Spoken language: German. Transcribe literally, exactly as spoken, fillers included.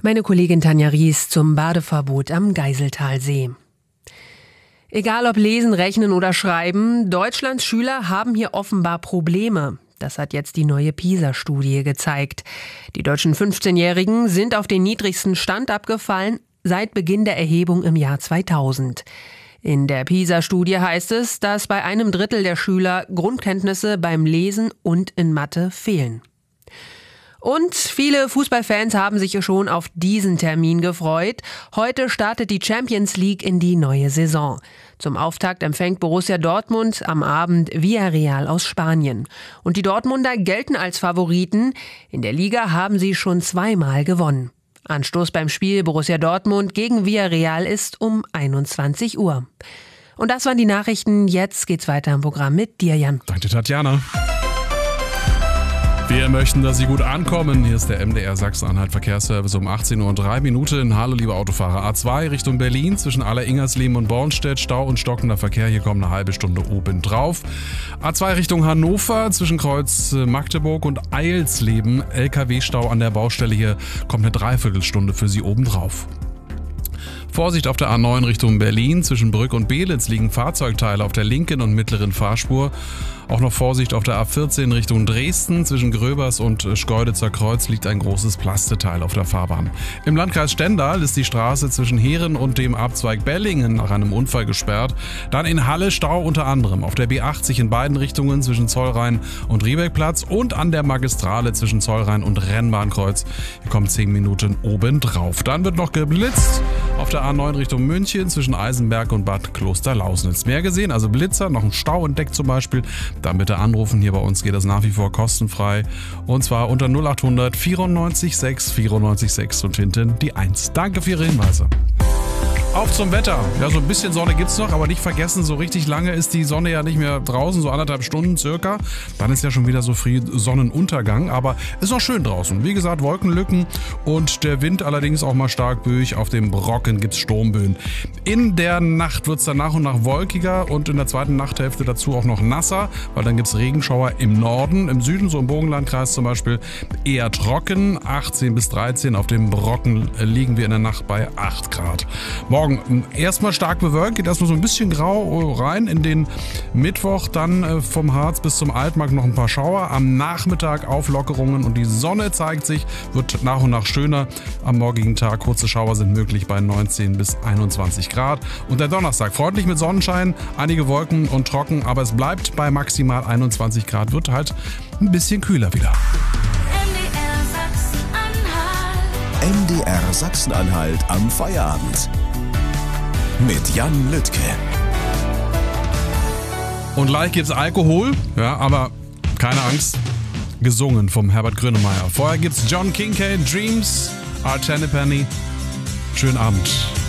Meine Kollegin Tanja Ries zum Badeverbot am Geiseltalsee. Egal ob Lesen, Rechnen oder Schreiben, Deutschlands Schüler haben hier offenbar Probleme. Das hat jetzt die neue PISA-Studie gezeigt. Die deutschen fünfzehnjährigen sind auf den niedrigsten Stand abgefallen seit Beginn der Erhebung im Jahr zweitausend. In der PISA-Studie heißt es, dass bei einem Drittel der Schüler Grundkenntnisse beim Lesen und in Mathe fehlen. Und viele Fußballfans haben sich schon auf diesen Termin gefreut. Heute startet die Champions League in die neue Saison. Zum Auftakt empfängt Borussia Dortmund am Abend Villarreal aus Spanien. Und die Dortmunder gelten als Favoriten. In der Liga haben sie schon zweimal gewonnen. Anstoß beim Spiel Borussia Dortmund gegen Villarreal ist um einundzwanzig Uhr. Und das waren die Nachrichten. Jetzt geht's weiter im Programm mit dir, Jan. Danke, Tatjana. Wir möchten, dass Sie gut ankommen. Hier ist der M D R Sachsen-Anhalt Verkehrsservice um achtzehn Uhr und drei Minuten. Hallo, liebe Autofahrer. A zwei Richtung Berlin zwischen Aller-Ingersleben und Bornstedt. Stau und stockender Verkehr. Hier kommt eine halbe Stunde oben drauf. A zwei Richtung Hannover zwischen Kreuz Magdeburg und Eilsleben. L K W-Stau an der Baustelle. Hier kommt eine Dreiviertelstunde für Sie oben drauf. Vorsicht auf der A neun Richtung Berlin. Zwischen Brück und Beelitz liegen Fahrzeugteile auf der linken und mittleren Fahrspur. Auch noch Vorsicht auf der A vierzehn Richtung Dresden. Zwischen Gröbers und Schkeuditzer Kreuz liegt ein großes Plasteteil auf der Fahrbahn. Im Landkreis Stendal ist die Straße zwischen Heeren und dem Abzweig Bellingen nach einem Unfall gesperrt. Dann in Halle Stau unter anderem auf der B achtzig in beiden Richtungen zwischen Zollrhein und Riebeckplatz und an der Magistrale zwischen Zollrhein und Rennbahnkreuz. Hier kommen zehn Minuten oben drauf. Dann wird noch geblitzt auf der A neun Richtung München zwischen Eisenberg und Bad Klosterlausnitz. Mehr gesehen, also Blitzer, noch ein Stau entdeckt zum Beispiel. Dann bitte anrufen, hier bei uns geht das nach wie vor kostenfrei. Und zwar unter null achthundert vierundneunzig sechs vierundneunzig sechs und hinten die eins. Danke für Ihre Hinweise. Auf zum Wetter. Ja, so ein bisschen Sonne gibt's noch, aber nicht vergessen, so richtig lange ist die Sonne ja nicht mehr draußen, so anderthalb Stunden circa. Dann ist ja schon wieder so früh Sonnenuntergang, aber ist noch schön draußen. Wie gesagt, Wolkenlücken und der Wind allerdings auch mal stark böig. Auf dem Brocken gibt's Sturmböen. In der Nacht wird's dann nach und nach wolkiger und in der zweiten Nachthälfte dazu auch noch nasser, weil dann gibt's Regenschauer im Norden, im Süden, so im Burgenlandkreis zum Beispiel, eher trocken. achtzehn bis dreizehn, auf dem Brocken liegen wir in der Nacht bei acht Grad. Morgen erstmal stark bewölkt, geht erstmal so ein bisschen grau rein in den Mittwoch, dann vom Harz bis zum Altmark noch ein paar Schauer, am Nachmittag Auflockerungen und die Sonne zeigt sich, wird nach und nach schöner am morgigen Tag. Kurze Schauer sind möglich bei neunzehn bis einundzwanzig Grad und der Donnerstag freundlich mit Sonnenschein, einige Wolken und trocken, aber es bleibt bei maximal einundzwanzig Grad, wird halt ein bisschen kühler wieder. M D R Sachsen-Anhalt am Feierabend. Mit Jan Lüttke. Und gleich gibt's Alkohol, ja, aber keine Angst, gesungen vom Herbert Grönemeyer. Vorher gibt's John Kincade, Dreams, Art Penny. Schönen Abend.